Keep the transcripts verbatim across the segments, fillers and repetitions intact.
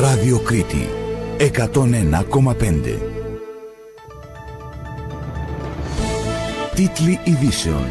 Ράδιο Κρήτη εκατόν ένα κόμμα πέντε. Τίτλοι ειδήσεων.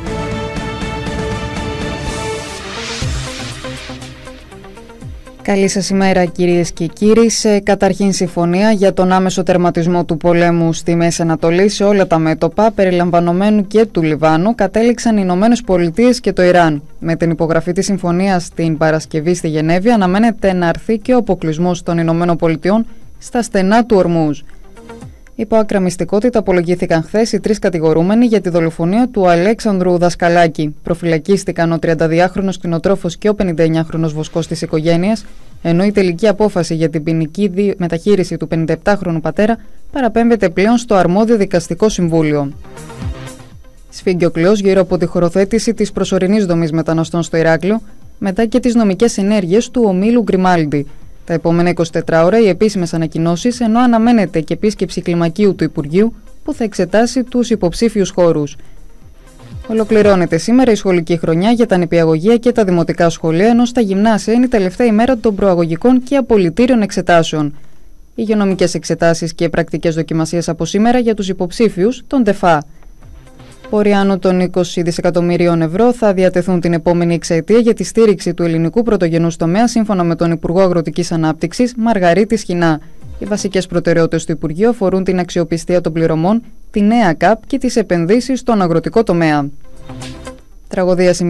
Καλή σας ημέρα κυρίες και κύριοι. Σε καταρχήν συμφωνία για τον άμεσο τερματισμό του πολέμου στη Μέση Ανατολή σε όλα τα μέτωπα, περιλαμβανομένου και του Λιβάνου, κατέληξαν οι Ηνωμένες Πολιτείες και το Ιράν. Με την υπογραφή της συμφωνίας την Παρασκευή στη Γενέβη, αναμένεται να αρθεί και ο αποκλεισμός των Ηνωμένων Πολιτειών στα στενά του Ορμούζ. Υπό άκρα μυστικότητα απολογήθηκαν χθες οι τρεις κατηγορούμενοι για τη δολοφονία του Αλέξανδρου Δασκαλάκη. Προφυλακίστηκαν ο τριανταδυάχρονος κτηνοτρόφος και ο πενηνταεννιάχρονος βοσκός της οικογένειας, ενώ η τελική απόφαση για την ποινική μεταχείριση του πενηνταεπτάχρονου πατέρα παραπέμπεται πλέον στο αρμόδιο δικαστικό συμβούλιο. Σφίγγει ο κλειός γύρω από τη χωροθέτηση της προσωρινής δομής μεταναστών στο Ηράκλειο, μετά και τις νομικές ενέργειες του ομίλου Γκριμάλντι. Τα επόμενα εικοσιτέσσερις ώρα οι επίσημες ανακοινώσεις, ενώ αναμένεται και επίσκεψη κλιμακίου του Υπουργείου που θα εξετάσει τους υποψήφιους χώρους. Ολοκληρώνεται σήμερα η σχολική χρονιά για τα νηπιαγωγεία και τα δημοτικά σχολεία, ενώ στα γυμνάσια είναι η τελευταία ημέρα των προαγωγικών και απολυτήριων εξετάσεων. Υγειονομικές εξετάσεις και πρακτικές δοκιμασίες από σήμερα για τους υποψήφιους των ΤΕΦΑ. Πόρια άνω των είκοσι δισεκατομμυρίων ευρώ θα διατεθούν την επόμενη εξαετία για τη στήριξη του ελληνικού πρωτογενούς τομέα, σύμφωνα με τον Υπουργό Αγροτικής Ανάπτυξης Μαργαρίτη Σχοινά. Οι βασικές προτεραιότητες του Υπουργείου αφορούν την αξιοπιστία των πληρωμών, τη νέα ΚΑΠ και τις επενδύσεις στον αγροτικό τομέα. Τραγωδία